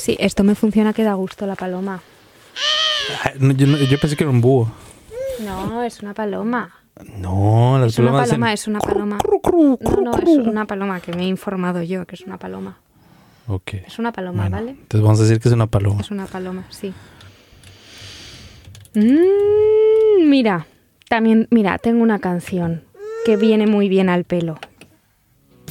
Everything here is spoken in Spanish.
Sí, esto me funciona que da gusto la paloma. Yo pensé que era un búho. No, es una paloma. No, las Es una palomas paloma, hacen... es una paloma. No, es una paloma, que me he informado yo, que es una paloma. Ok. Es una paloma, Bueno, ¿vale? entonces vamos a decir que es una paloma. Es una paloma, sí. Mira, también, mira, tengo una canción que viene muy bien al pelo.